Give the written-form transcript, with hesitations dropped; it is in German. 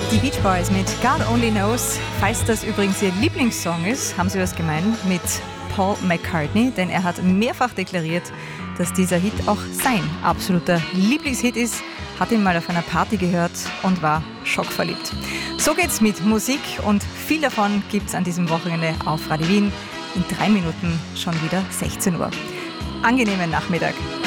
Die Beach Boys mit God Only Knows. Falls das übrigens ihr Lieblingssong ist, haben sie was gemein mit Paul McCartney, denn er hat mehrfach deklariert, dass dieser Hit auch sein absoluter Lieblingshit ist, hat ihn mal auf einer Party gehört und war schockverliebt. So geht's mit Musik und viel davon gibt's an diesem Wochenende auf Radio Wien. In 3 Minuten schon wieder 16 Uhr. Angenehmen Nachmittag.